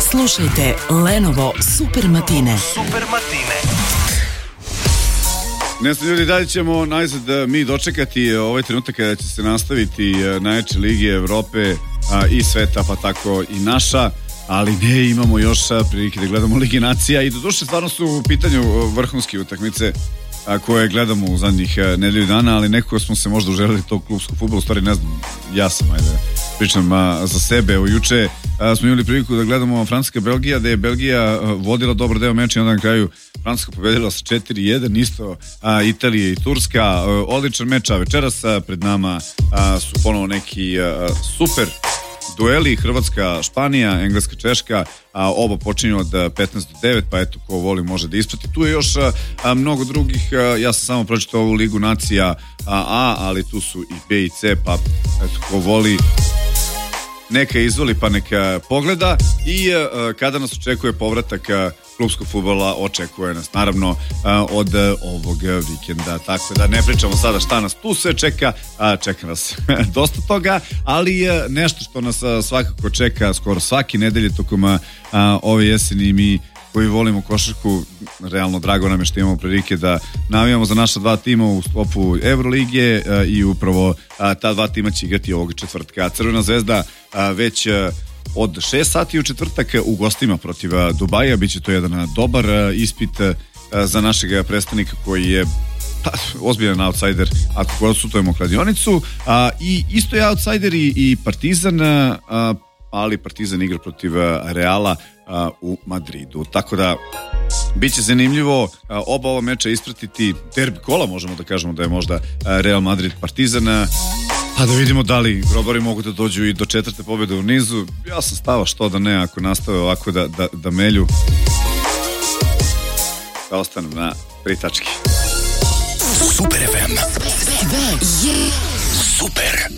Slušajte Lenovo Super Matine. Super Matine. Nešto ljudi, dalje ćemo najzad mi dočekati ovaj trenutak kada će se nastaviti najjače lige Evrope i sveta, pa tako i naša, ali ne, imamo još prilike da gledamo Ligi nacija i doduše stvarno su u pitanju vrhunske utakmice koje gledamo u zadnjih nedelju dana, ali nekako smo se možda uželili tog klubskog fudbala, u stvari ne znam, ja sam, pričam za sebe. Evo, juče smo imali priliku da gledamo Francuska-Belgija, da je Belgija vodila dobar deo meča i onda na kraju Francuska pobedila sa 4-1, isto Italija i Turska, odličan meč, a večeras pred nama su ponovo neki super dueli, Hrvatska, Španija, Engleska, Češka, oba počinju od 15-9, pa eto, ko voli može da isprati. Tu je još mnogo drugih, ja sam samo pročitao ovu Ligu nacija A, ali tu su i B i C, pa eto, ko voli neka izvoli pa neka pogleda. I kada nas očekuje povratak klubskog fudbala, očekuje nas naravno od ovog vikenda, tako da ne pričamo sada šta nas tu sve čeka, čeka nas dosta toga, ali nešto što nas svakako čeka skoro svaki nedelje tokom ove jeseni. Mi koji volimo košarku, realno drago nam je što imamo prilike da navijamo za naša dva tima u sklopu Evrolige i upravo ta dva tima će igrati ovog četvrtka. Crvena zvezda već od 6 sati u četvrtak u gostima protiv Dubaja, biće to jedan dobar ispit za našeg predstavnika koji je ozbiljan outsider ako konsultujemo kladionicu, i isto je outsider i Partizan, ali Partizan igra protiv Reala u Madridu, tako da biće zanimljivo oba ova meča ispratiti. Derbi kola možemo da kažemo da je možda Real Madrid Partizan, pa da vidimo da li grobari mogu da dođu i do 4. pobjede u nizu. Ja sam stava što da ne, ako nastave ovako da melju, da ostanem na 3 tačke. Super FM. Sve je super.